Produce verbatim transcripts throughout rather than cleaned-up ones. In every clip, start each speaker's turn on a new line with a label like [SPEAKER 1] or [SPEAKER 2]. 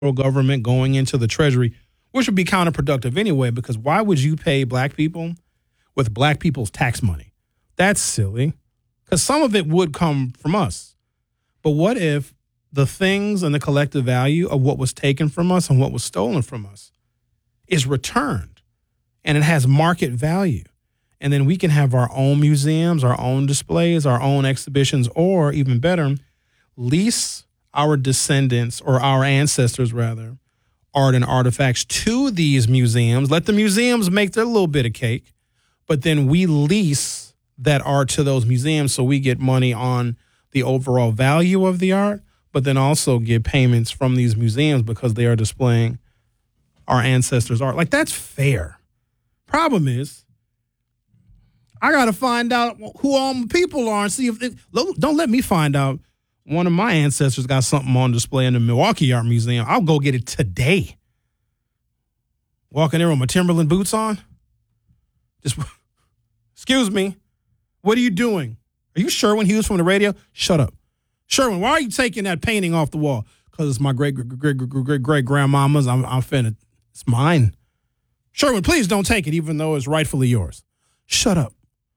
[SPEAKER 1] government going into the Treasury, which would be counterproductive anyway, because why would you pay black people with black people's tax money? That's silly, because some of it would come from us. But what if the things and the collective value of what was taken from us and what was stolen from us is returned and it has market value? And then we can have our own museums, our own displays, our own exhibitions, or even better, lease our descendants or our ancestors, rather, art and artifacts to these museums. Let the museums make their little bit of cake, but then we lease that art to those museums so we get money on the overall value of the art, but then also get payments from these museums because they are displaying our ancestors' art. Like, that's fair. Problem is, I got to find out who all my people are and see if they, don't let me find out one of my ancestors got something on display in the Milwaukee Art Museum. I'll go get it today. Walking there with my Timberland boots on. Just, excuse me, what are you doing? Are you Sherwin Hughes from the radio? Shut up. Sherwin, why are you taking that painting off the wall? Because it's my great, great, great, great, great, great grandmama's. I'm, I'm finna, it's mine. Sherwin, please don't take it, even though it's rightfully yours. Shut up.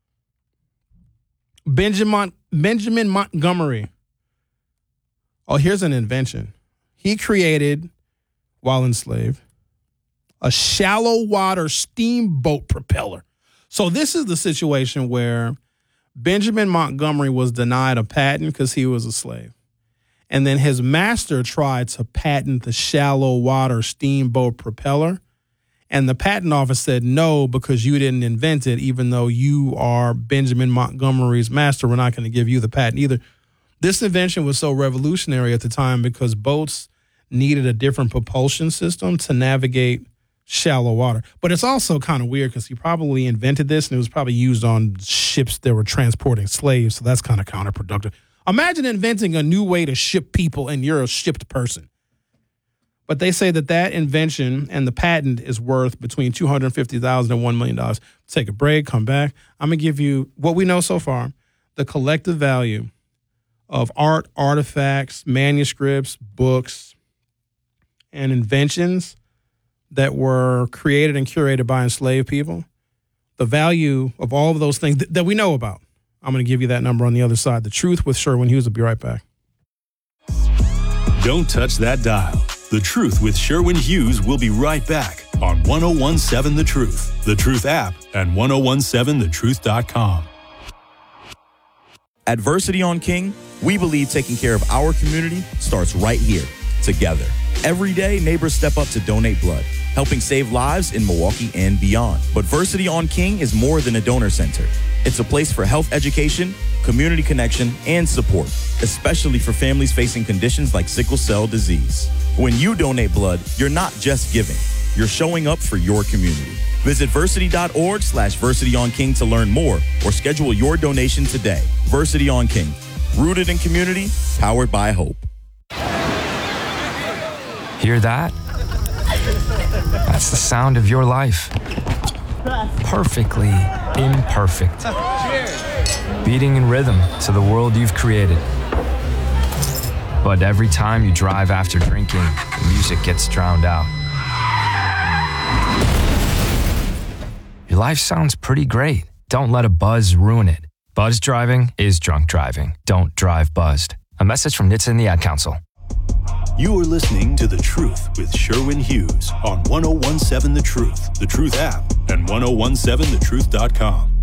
[SPEAKER 1] Benjamin, Benjamin Montgomery. Oh, here's an invention. He created, while enslaved, a shallow water steamboat propeller. So this is the situation where Benjamin Montgomery was denied a patent because he was a slave. And then his master tried to patent the shallow water steamboat propeller. And the patent office said, no, because you didn't invent it, even though you are Benjamin Montgomery's master. We're not going to give you the patent either. This invention was so revolutionary at the time because boats needed a different propulsion system to navigate shallow water. But it's also kind of weird because he probably invented this and it was probably used on ships that were transporting slaves. So that's kind of counterproductive. Imagine inventing a new way to ship people and you're a shipped person. But they say that that invention and the patent is worth between two hundred fifty thousand dollars and one million dollars. Take a break, come back. I'm going to give you what we know so far, the collective value of art, artifacts, manuscripts, books, and inventions that were created and curated by enslaved people. The value of all of those things th- that we know about. I'm going to give you that number on the other side. The Truth with Sherwin Hughes. Will be right back.
[SPEAKER 2] Don't touch that dial. The Truth with Sherwin Hughes will be right back on one oh one point seven The Truth, The Truth app, and ten seventeen the truth dot com.
[SPEAKER 3] At Versity on King, we believe taking care of our community starts right here, together. Every day, neighbors step up to donate blood, helping save lives in Milwaukee and beyond. But Versity on King is more than a donor center. It's a place for health education, community connection, and support, especially for families facing conditions like sickle cell disease. When you donate blood, you're not just giving, you're showing up for your community. Visit versity.org slash Versity on King to learn more or schedule your donation today. Versity on King, rooted in community, powered by hope.
[SPEAKER 4] Hear that? That's the sound of your life. Perfectly imperfect. Beating in rhythm to the world you've created. But every time you drive after drinking, the music gets drowned out. Your life sounds pretty great. Don't let a buzz ruin it. Buzz driving is drunk driving. Don't drive buzzed. A message from N H T S A and the Ad Council.
[SPEAKER 2] You are listening to The Truth with Sherwin Hughes on ten seventeen The Truth, The Truth app, and ten seventeen the truth dot com.